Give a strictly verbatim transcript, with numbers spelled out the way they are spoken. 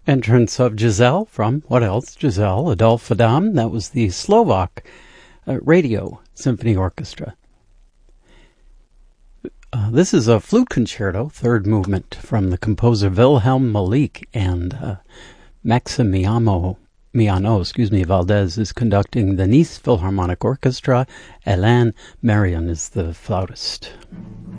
entrance of Giselle from, what else? Giselle, Adolphe Adam. That was the Slovak uh, Radio Symphony Orchestra. Uh, this is a flute concerto, third movement, from the composer Wilhelm Malik, and uh, Maximiano Miano, excuse me, Valdez is conducting the Nice Philharmonic Orchestra. Alain Marion is the flautist.